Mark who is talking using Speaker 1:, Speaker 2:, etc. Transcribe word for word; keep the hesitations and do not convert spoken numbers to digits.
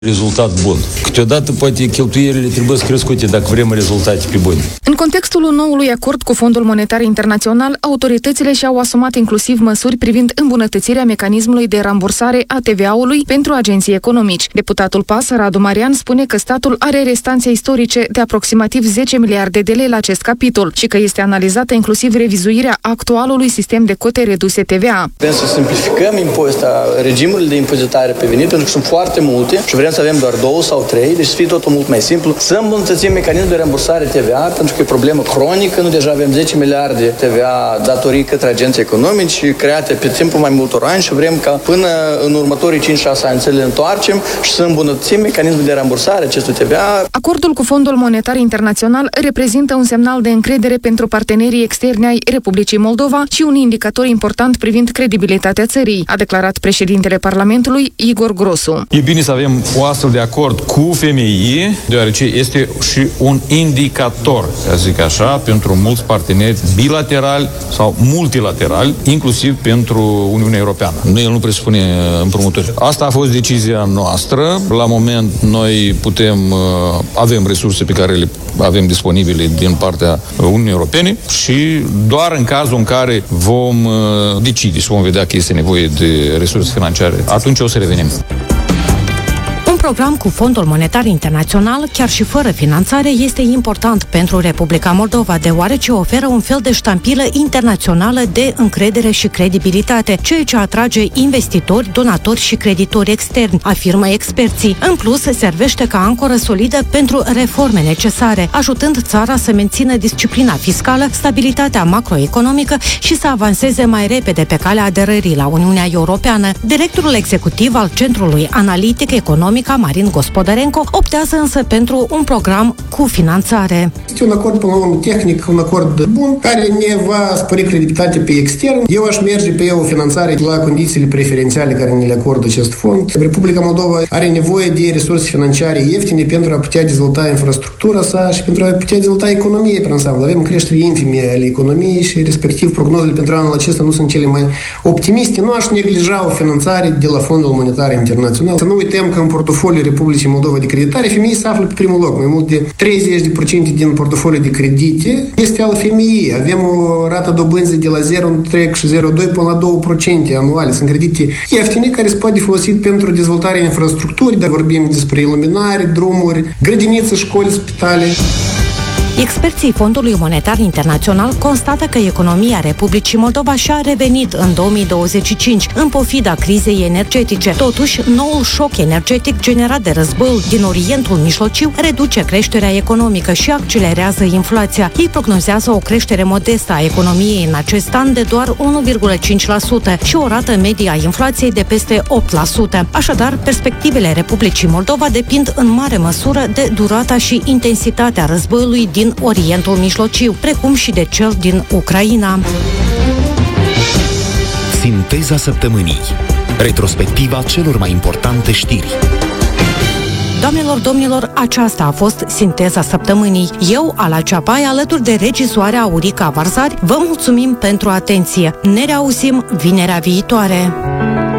Speaker 1: Rezultat bun. Câteodată poate cheltuielile trebuie să crescute dacă vrem rezultate pe bune.
Speaker 2: În contextul noului acord cu Fondul Monetar Internațional, autoritățile și-au asumat inclusiv măsuri privind îmbunătățirea mecanismului de rambursare a T V A-ului pentru agenții economici. Deputatul P A S, Radu Marian, spune că statul are restanțe istorice de aproximativ zece miliarde de lei la acest capitol și că este analizată inclusiv revizuirea actualului sistem de cote reduse T V A.
Speaker 3: Vrem să simplificăm impozita, regimurile de impozitare pe venit, pentru că sunt foarte multe și vrem să avem doar două sau trei, deci să fie totul mult mai simplu. Să îmbunătățim mecanismul de rambursare T V A, pentru că e o problemă cronică. Nu deja avem zece miliarde T V A datorii către agenții economici create pe timpul mai multor ani și vrem ca până în următorii cinci șase ani să le întoarcem și să îmbunătățim mecanismul de rambursare acestui T V A.
Speaker 2: Acordul cu Fondul Monetar Internațional reprezintă un semnal de încredere pentru partenerii externi ai Republicii Moldova și un indicator important privind credibilitatea țării, a declarat președintele Parlamentului Igor Grosu.
Speaker 1: E bine să avem o astfel de acord cu F M I, deoarece este și un indicator, să zic așa, pentru mulți parteneri bilaterali sau multilaterali, inclusiv pentru Uniunea Europeană. El nu presupune împrumuturi. Asta a fost decizia noastră. La moment noi putem, avem resurse pe care le avem disponibile din partea Uniunii Europene și doar în cazul în care vom decide și vom vedea că este nevoie de resurse financiare, atunci o să revenim.
Speaker 4: Program cu Fondul Monetar Internațional, chiar și fără finanțare, este important pentru Republica Moldova, deoarece oferă un fel de ștampilă internațională de încredere și credibilitate, ceea ce atrage investitori, donatori și creditori externi, afirmă experții. În plus, servește ca ancoră solidă pentru reforme necesare, ajutând țara să mențină disciplina fiscală, stabilitatea macroeconomică și să avanseze mai repede pe calea aderării la Uniunea Europeană. Directorul executiv al Centrului Analitic Economic Marin Gospodărenco optează însă pentru un program cu finanțare.
Speaker 5: Este un acord până la urmă tehnic, un acord bun, care ne va spori credibilitatea pe extern. Eu aș merge pe o finanțare la condițiile preferențiale care ne le acordă acest fond. Republica Moldova are nevoie de resurse financiare ieftine pentru a putea dezvolta infrastructura sa și pentru a putea dezvolta economia pe ansamblu. Avem creștere infime ale economiei și respectiv prognozele pentru anul acesta nu sunt cele mai optimiste. Nu aș neglija o finanțare de la Fondul Monetar Internațional. Să nu uităm că în portofoliul Republicii Moldova de creditare, F M I se află pe primul loc. Mai mult de treizeci la sută din portofoliul de credite este al F M I. Avem o rată dobânzii de la zero virgulă zero doi până la doi la sută anuale. Sunt credite ieftine care se poate folosi pentru dezvoltarea infrastructurii, dar vorbim despre iluminare, drumuri, grădinițe, școli, spitale.
Speaker 4: Experții Fondului Monetar Internațional constată că economia Republicii Moldova și-a revenit în două mii douăzeci și cinci, în pofida crizei energetice. Totuși, noul șoc energetic generat de războiul din Orientul Mijlociu reduce creșterea economică și accelerează inflația. Ei prognozează o creștere modestă a economiei în acest an de doar unu virgulă cinci la sută și o rată medie a inflației de peste opt la sută. Așadar, perspectivele Republicii Moldova depind în mare măsură de durata și intensitatea războiului din Orientul Mijlociu, precum și de cel din Ucraina.
Speaker 6: Sinteza săptămânii. Retrospectiva celor mai importante știri.
Speaker 4: Doamnelor, domnilor, aceasta a fost Sinteza Săptămânii. Eu, Ala Ceapai, alături de regizoarea Aurica Varzari, vă mulțumim pentru atenție. Ne reauzim vinerea viitoare.